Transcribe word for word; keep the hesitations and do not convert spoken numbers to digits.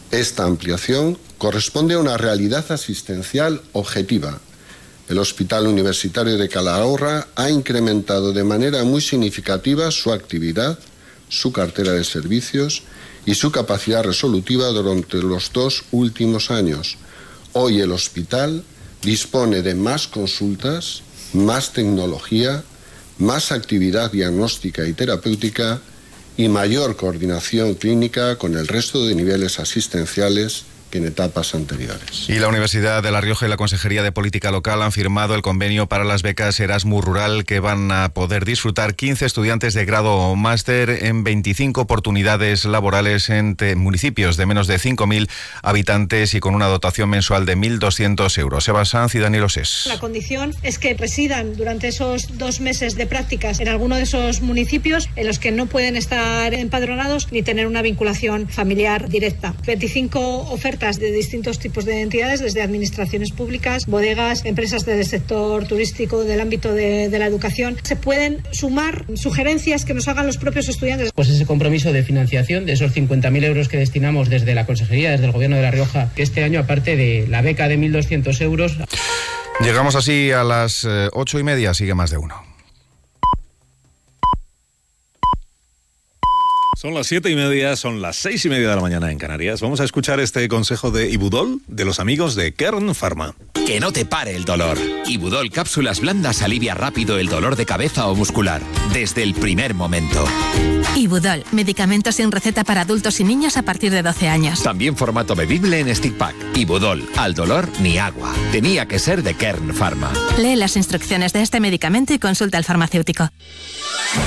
Esta ampliación corresponde a una realidad asistencial objetiva. El Hospital Universitario de Calahorra ha incrementado de manera muy significativa su actividad, su cartera de servicios y su capacidad resolutiva durante los dos últimos años. Hoy el hospital dispone de más consultas, más tecnología, más actividad diagnóstica y terapéutica y mayor coordinación clínica con el resto de niveles asistenciales que en etapas anteriores. Y la Universidad de La Rioja y la Consejería de Política Local han firmado el convenio para las becas Erasmus Rural que van a poder disfrutar quince estudiantes de grado o máster en veinticinco oportunidades laborales en municipios de menos de cinco mil habitantes y con una dotación mensual de mil doscientos euros. Eva Sanz y Daniel Osés. La condición es que residan durante esos dos meses de prácticas en alguno de esos municipios en los que no pueden estar empadronados ni tener una vinculación familiar directa. veinticinco ofertas de distintos tipos de entidades, desde administraciones públicas, bodegas, empresas del sector turístico, del ámbito de, de la educación. Se pueden sumar sugerencias que nos hagan los propios estudiantes. Pues ese compromiso de financiación de esos cincuenta mil euros que destinamos desde la Consejería, desde el Gobierno de La Rioja, que este año, aparte de la beca de mil doscientos euros. Llegamos así a las eh, ocho y media, sigue Más de Uno. Son las siete y media, son las seis y media de la mañana en Canarias. Vamos a escuchar este consejo de Ibudol, de los amigos de Kern Pharma. Que no te pare el dolor. Ibudol cápsulas blandas alivia rápido el dolor de cabeza o muscular, desde el primer momento. Ibudol, medicamentos sin receta para adultos y niños a partir de doce años. También formato bebible en stick pack. Ibudol, al dolor ni agua. Tenía que ser de Kern Pharma. Lee las instrucciones de este medicamento y consulta al farmacéutico.